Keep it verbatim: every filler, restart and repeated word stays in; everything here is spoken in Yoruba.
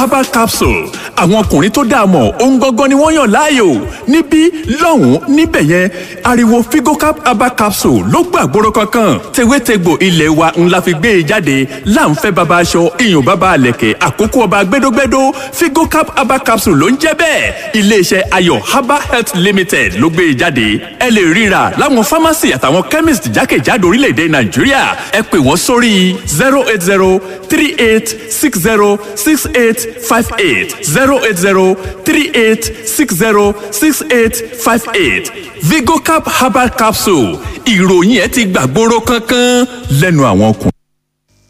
herbal capsule àwọn ọkùnrin tó dáa mọ̀ ohun gangan ni wọ́n yàn láàyò níbí lọ́hùn-ún níbẹ̀ yẹn ariwo figocap herbal capsule ló gbàgbóró kankan tewétegbò ilé wa ńlá fi gbé e jáde láǹfẹ́ baba aṣọ iyùn baba àlẹ̀kẹ̀ àkókò ọba gbẹdógbẹdó figocap herbal capsule ló ń jẹ́ bẹ́ẹ̀ iléeṣẹ́ ayọ̀ herbal health limited ló gbé e jáde ẹ lè ríra láwọn pharmacy àtàwọn chemist jákèjádò orílẹ̀-èdè nàìjíríà ẹ pè wọ́n sórí zero eight zero three eight six zero six eight five eight zero eight zero three eight six zero six eight five eight vigocap herbal capsule ìròyìn ẹ ti gbàgbóró kankan lẹ́nu àwọn ọkùnrin.